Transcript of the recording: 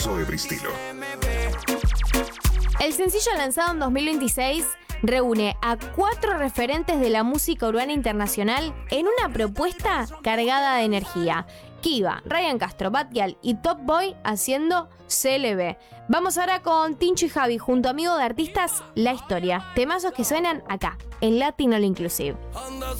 Zoe Bristilo. El sencillo lanzado en 2026 reúne a 4 referentes de la música urbana internacional en una propuesta cargada de energía. Kiva, Ryan Castro, Bad Gyal y Top Boy haciendo CLB. Vamos ahora con Tincho y Javi junto a Amigo de Artistas, La Historia. Temazos que suenan acá, en Latin All Inclusive. Anda